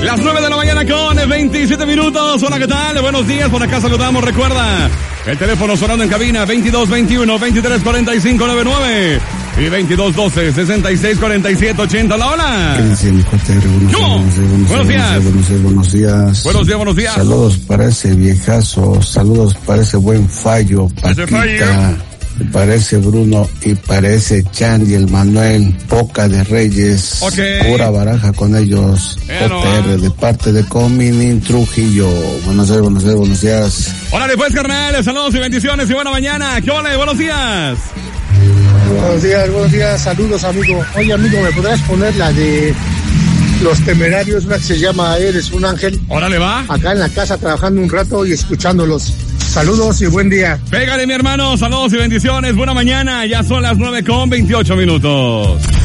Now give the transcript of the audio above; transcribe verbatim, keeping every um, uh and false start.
Las nueve de la mañana con veintisiete minutos. Hola, ¿qué tal? Buenos días, por acá saludamos. Recuerda, el teléfono sonando en cabina veintidós veintiuno veintitrés cuarenta y cinco noventa y nueve y veintidós doce sesenta y seis cuarenta y siete ochenta. Hola, hola. ¿Qué dice el J R? Buenos días, buenos días. Buenos días, buenos días. Buenos días, buenos días. Saludos para ese viejazo, saludos para ese buen fallo, Paquita. Para ese Bruno y para ese Chandy, el Manuel, Poca de Reyes, okay. Pura baraja con ellos, Bueno, J R de parte de Cominin Trujillo. Buenos días, buenos días, buenos días. Hola, después, carnal, saludos y bendiciones y buena mañana. ¿Qué ole? Buenos días. Buenos días, buenos días, saludos, amigo. Oye, amigo, ¿me podrás poner la de Los Temerarios? Una que se llama Eres un Ángel. Órale, va. Acá en la casa trabajando un rato y escuchándolos. Saludos y buen día. Pégale, mi hermano, saludos y bendiciones, buena mañana, ya son las nueve con veintiocho minutos.